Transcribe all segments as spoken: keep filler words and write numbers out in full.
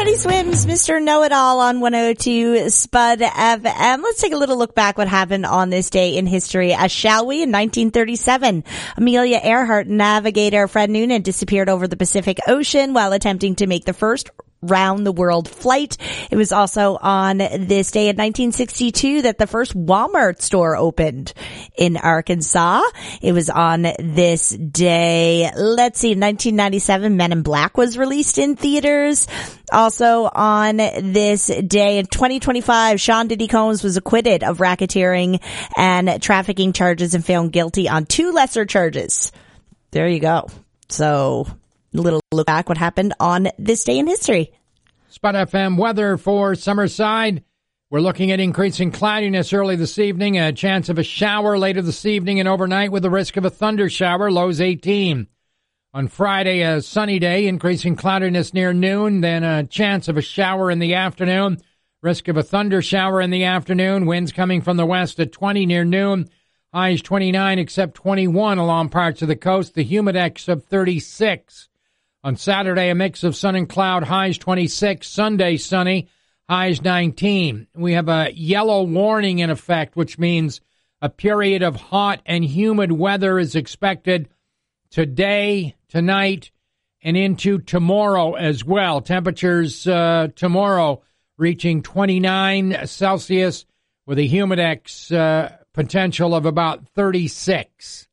Freddie Swims, Mister Know-It-All on one oh two Spud F M. Let's take a little look back what happened on this day in history, uh, shall we? In nineteen thirty-seven, Amelia Earhart navigator Fred Noonan disappeared over the Pacific Ocean while attempting to make the first round-the-world flight. It was also on this day in nineteen sixty-two that the first Walmart store opened in Arkansas. It was on this day. Let's see, in nineteen ninety-seven, Men in Black was released in theaters. Also on this day in twenty twenty-five, Sean Diddy Combs was acquitted of racketeering and trafficking charges and found guilty on two lesser charges. There you go. So, a little look back what happened on this day in history. Spud F M weather for Summerside. We're looking at increasing cloudiness early this evening, a chance of a shower later this evening and overnight with the risk of a thunder shower, lows eighteen. On Friday, a sunny day, increasing cloudiness near noon, then a chance of a shower in the afternoon, risk of a thunder shower in the afternoon, winds coming from the west at twenty near noon, highs twenty-nine except twenty-one along parts of the coast, the humidex of thirty-six. On Saturday, a mix of sun and cloud, highs twenty-six. Sunday, sunny, highs nineteen. We have a yellow warning in effect, which means a period of hot and humid weather is expected today, tonight, and into tomorrow as well. Temperatures uh, tomorrow reaching twenty-nine Celsius with a humidex uh, potential of about thirty-six.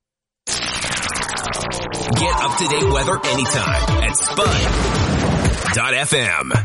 Get up-to-date weather anytime at Spud dot F M.